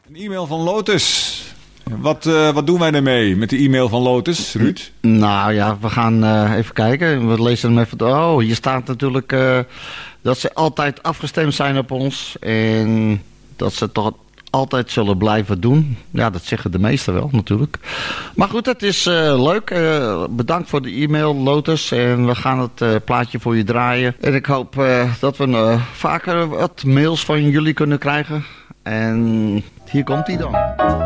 Een e-mail van Lotus. Wat doen wij ermee met de e-mail van Lotus, Ruud? Nou ja, we gaan even kijken. We lezen hem even. Oh, hier staat natuurlijk dat ze altijd afgestemd zijn op ons. En dat ze toch altijd zullen blijven doen. Ja, dat zeggen de meesten wel natuurlijk. Maar goed, het is leuk. Bedankt voor de e-mail, Lotus. En we gaan het plaatje voor je draaien. En ik hoop dat we vaker wat mails van jullie kunnen krijgen. En hier komt hij dan.